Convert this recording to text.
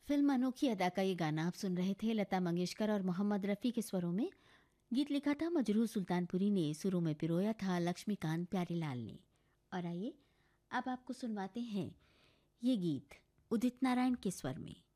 Film अनोखी अदा का ये गाना आप सुन रहे थे लता मंगेशकर और मोहम्मद रफ़ी के स्वरों में। गीत लिखा था मजरूह सुल्तानपुरी ने, सुरों में पिरोया था लक्ष्मीकांत प्यारेलाल ने। और आइए अब आपको सुनवाते हैं ये गीत उदित नारायण के स्वर में।